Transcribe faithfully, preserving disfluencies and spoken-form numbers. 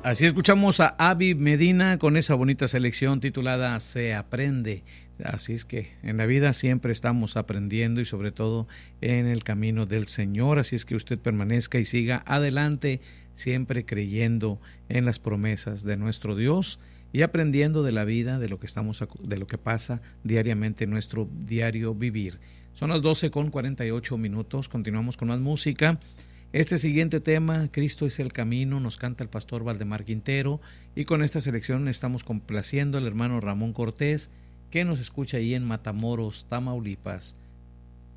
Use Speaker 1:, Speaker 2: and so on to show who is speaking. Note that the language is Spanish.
Speaker 1: Así escuchamos a Avi Medina con esa bonita selección titulada Se Aprende. Así es que en la vida siempre estamos aprendiendo y sobre todo en el camino del Señor. Así es que usted permanezca y siga adelante, siempre creyendo en las promesas de nuestro Dios y aprendiendo de la vida, de lo que estamos, de lo que pasa diariamente en nuestro diario vivir. Son las doce con cuarenta y ocho minutos. Continuamos con más música. Este siguiente tema, Cristo es el camino, nos canta el pastor Valdemar Quintero, y con esta selección estamos complaciendo al hermano Ramón Cortés, que nos escucha ahí en Matamoros, Tamaulipas.